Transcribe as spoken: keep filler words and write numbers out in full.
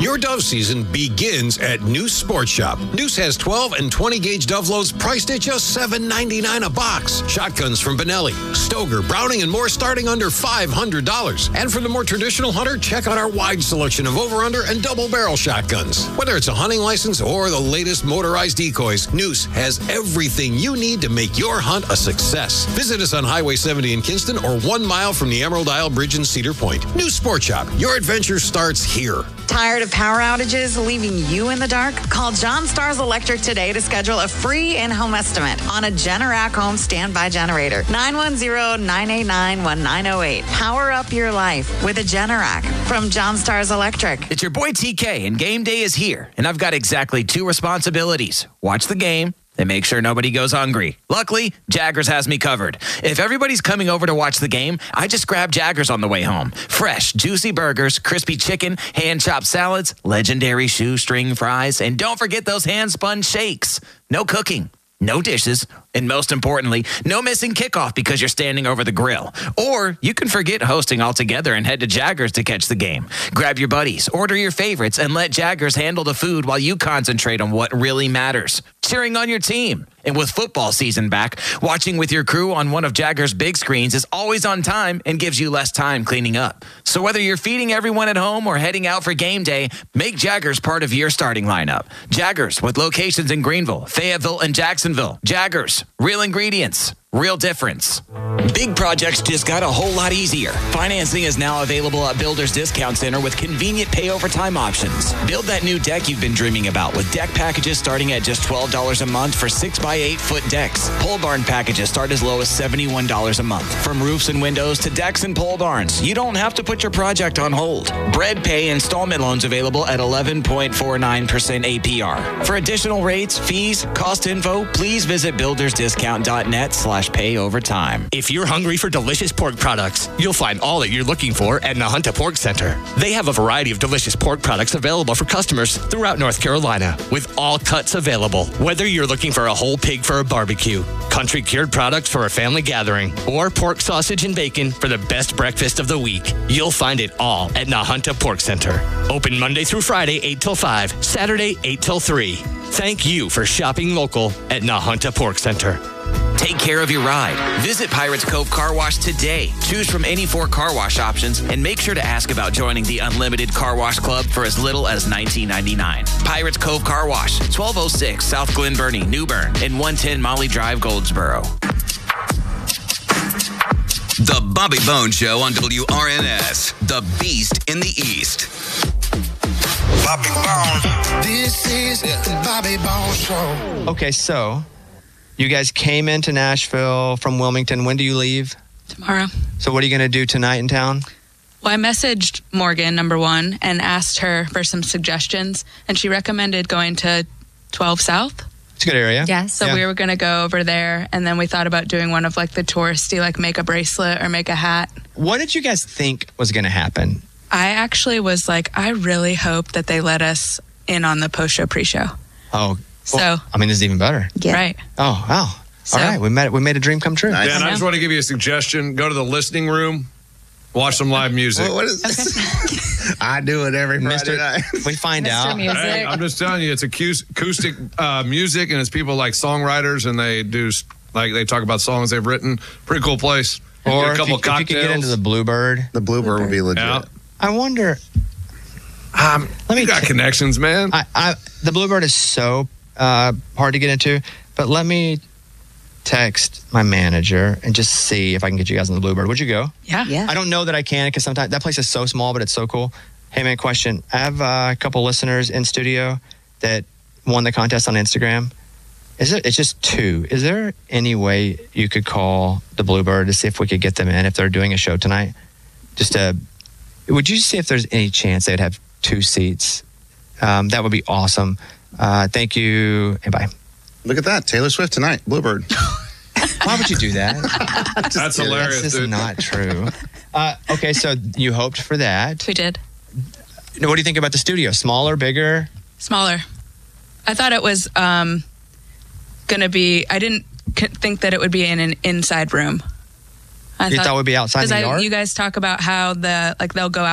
Your Dove season begins at Noose Sports Shop. Noose has twelve and twenty gauge Dove loads priced at just seven ninety-nine a box. Shotguns from Benelli, Stoger, Browning, and more starting under five hundred dollars. And for the more traditional hunter, check out our wide selection of over-under and double barrel shotguns. Whether it's a hunting license or the latest motorized decoys, Noose has everything you need to make your hunt a success. Visit us on Highway seventy in Kinston or one mile from the Emerald Isle Bridge in Cedar Point. Noose Sports Shop. Your adventure starts here. Tired of power outages leaving you in the dark? Call John Stars Electric today to schedule a free in-home estimate on a Generac home standby generator. nine one zero, nine eight nine, one nine zero eight. Power up your life with a Generac from John Stars Electric. It's your boy T K, and game day is here, and I've got exactly two responsibilities. Watch the game and make sure nobody goes hungry. Luckily, Jaggers has me covered. If everybody's coming over to watch the game, I just grab Jaggers on the way home. Fresh, juicy burgers, crispy chicken, hand-chopped salads, legendary shoestring fries, and don't forget those hand-spun shakes. No cooking, no dishes, and most importantly, no missing kickoff because you're standing over the grill. Or you can forget hosting altogether and head to Jaggers to catch the game. Grab your buddies, order your favorites, and let Jaggers handle the food while you concentrate on what really matters. Cheering on your team. And with football season back, watching with your crew on one of Jaggers' big screens is always on time and gives you less time cleaning up. So whether you're feeding everyone at home or heading out for game day, make Jaggers part of your starting lineup. Jaggers, with locations in Greenville, Fayetteville, and Jacksonville. Jaggers, real ingredients, real difference. Big projects just got a whole lot easier. Financing is now available at Builders Discount Center with convenient pay over time options. Build that new deck you've been dreaming about with deck packages starting at just twelve dollars a month for six by eight foot decks. Pole barn packages start as low as seventy-one dollars a month. From roofs and windows to decks and pole barns, you don't have to put your project on hold. Bread pay installment loans available at eleven point four nine percent A P R. For additional rates, fees, cost info, please visit buildersdiscount.net slash pay over time. If you're hungry for delicious pork products, you'll find all that you're looking for at Nahunta Pork Center. They have a variety of delicious pork products available for customers throughout North Carolina, with all cuts available. Whether you're looking for a whole pig for a barbecue, country cured products for a family gathering, or pork sausage and bacon for the best breakfast of the week, you'll find it all at Nahunta Pork Center. Open Monday through Friday, eight till five, Saturday, eight till three. Thank you for shopping local at Nahunta Pork Center. Take care of your ride. Visit Pirates Cove Car Wash today. Choose from any four car wash options and make sure to ask about joining the Unlimited Car Wash Club for as little as nineteen ninety-nine. Pirates Cove Car Wash, twelve oh six South Glen Burnie, New Bern, and one ten Molly Drive, Goldsboro. The Bobby Bones Show on W R N S, the Beast in the East. Bobby Bones. This is the Bobby Bones Show. Okay, so you guys came into Nashville from Wilmington. When do you leave? Tomorrow. So what are you going to do tonight in town? Well, I messaged Morgan, number one, and asked her for some suggestions, and she recommended going to twelve South. It's a good area. Yes. So yeah. we were going to go over there, and then we thought about doing one of like the touristy, like make a bracelet or make a hat. What did you guys think was going to happen? I actually was like, I really hope that they let us in on the post-show, pre-show. Oh, so well, I mean, this is even better. Yeah. Right. Oh, wow. So, all right, we made we made a dream come true. Yeah, and I just want to give you a suggestion. Go to the listening room, watch some live music. What is this? I do it every Friday Mister night. We find out. Hey, I'm just telling you, it's acoustic uh, music, and it's people like songwriters, and they do like they talk about songs they've written. Pretty cool place. Or a couple if you, cocktails. if you could get into the Bluebird. The Bluebird would be legit. Yeah. I wonder. Um, Let me you got t- connections, man. I, I, the Bluebird is so uh, hard to get into, but let me text my manager and just see if I can get you guys in the Bluebird. Would you go? Yeah. Yeah. I don't know that I can because sometimes that place is so small, but it's so cool. Hey, man, question. I have uh, a couple listeners in studio that won the contest on Instagram. Is it? It's just two. Is there any way you could call the Bluebird to see if we could get them in if they're doing a show tonight? Just to, would you see if there's any chance they'd have two seats? Um, that would be awesome. Uh, thank you, and bye. Look at that. Taylor Swift tonight. Bluebird. Why would you do that? That's hilarious, That's just dude. not true. Uh, okay, so you hoped for that. we did. Now, what do you think about the studio? Smaller, bigger? Smaller. I thought it was um, going to be, I didn't c- think that it would be in an inside room. I You thought it would be outside in the Because yard? you guys talk about how the like they'll go